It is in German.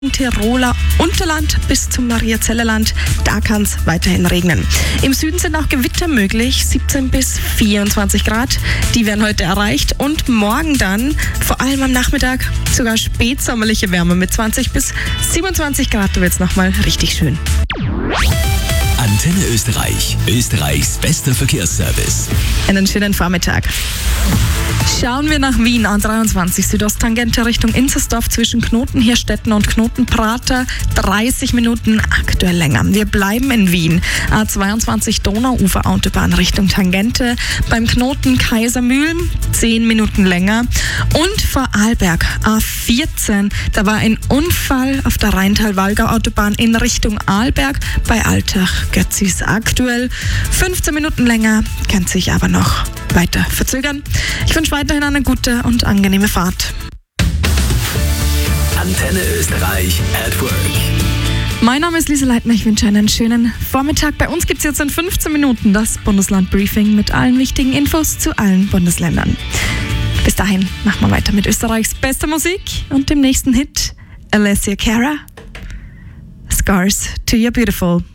Tiroler Unterland bis zum Mariazellerland, da kann es weiterhin regnen. Im Süden sind auch Gewitter möglich, 17 bis 24 Grad, die werden heute erreicht und morgen dann, vor allem am Nachmittag, sogar spätsommerliche Wärme mit 20 bis 27 Grad, da wird es nochmal richtig schön. Antenne Österreich, Österreichs bester Verkehrsservice. Einen schönen Vormittag. Schauen wir nach Wien, A23 Südosttangente Richtung Inzersdorf zwischen Knotenhirstetten und Knotenprater, 30 Minuten aktuell länger. Wir bleiben in Wien, A22 Donauuferautobahn Richtung Tangente, beim Knoten Kaisermühlen 10 Minuten länger und vor Arlberg A14, da war ein Unfall auf der Rheintal-Wallgau-Autobahn in Richtung Arlberg bei Altach-Götzis aktuell 15 Minuten länger, kann sich aber noch weiter verzögern. Ich wünsche weiterhin eine gute und angenehme Fahrt. Antenne Österreich at Work. Mein Name ist Lisa Leitner, ich wünsche einen schönen Vormittag. Bei uns gibt es jetzt in 15 Minuten das Bundesland-Briefing mit allen wichtigen Infos zu allen Bundesländern. Bis dahin machen wir weiter mit Österreichs bester Musik und dem nächsten Hit, Alessia Cara, Scars to Your Beautiful.